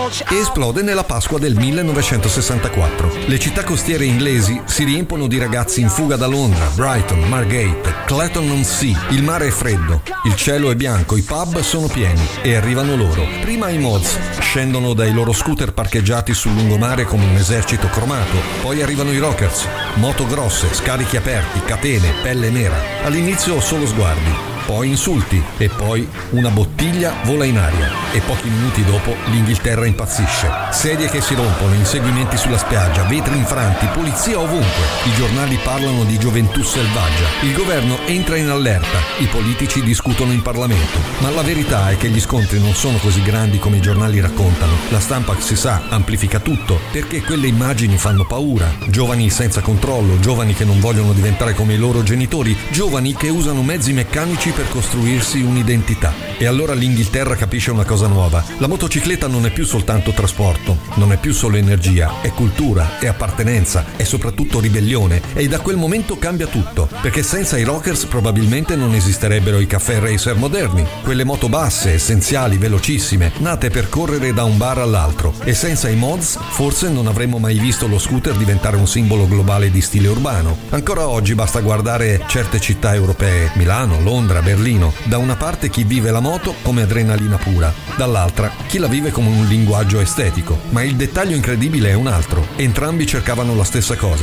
e esplode nella Pasqua del 1964. Le città costiere inglesi si riempiono di ragazzi in fuga da Londra, Brighton, Margate, Clacton-on-Sea. Il mare è freddo, il cielo è bianco, i pub sono pieni e arrivano loro. Prima i Mods scendono dai loro scooter parcheggiati sul lungomare come un esercito cromato, poi arrivano i Rockers, moto grosse, scarichi aperti, catene, pelle nera. All'inizio solo sguardi, poi insulti e poi una bottiglia vola in aria e pochi minuti dopo l'Inghilterra impazzisce. Sedie che si rompono, inseguimenti sulla spiaggia, vetri infranti, polizia ovunque. I giornali parlano di gioventù selvaggia. Il governo entra in allerta, i politici discutono in Parlamento. Ma la verità è che gli scontri non sono così grandi come i giornali raccontano. La stampa, si sa, amplifica tutto perché quelle immagini fanno paura. Giovani senza controllo, giovani che non vogliono diventare come i loro genitori, giovani che usano mezzi meccanici per costruirsi un'identità. E allora l'Inghilterra capisce una cosa nuova: la motocicletta non è più soltanto trasporto, non è più solo energia, è cultura, è appartenenza, è soprattutto ribellione. E da quel momento cambia tutto, perché senza i Rockers probabilmente non esisterebbero i caffè racer moderni, quelle moto basse, essenziali, velocissime, nate per correre da un bar all'altro. E senza i Mods forse non avremmo mai visto lo scooter diventare un simbolo globale di stile urbano. Ancora oggi basta guardare certe città europee, Milano, Londra, Berlino. Da una parte chi vive la moto come adrenalina pura, dall'altra chi la vive come un linguaggio estetico. Ma il dettaglio incredibile è un altro: entrambi cercavano la stessa cosa,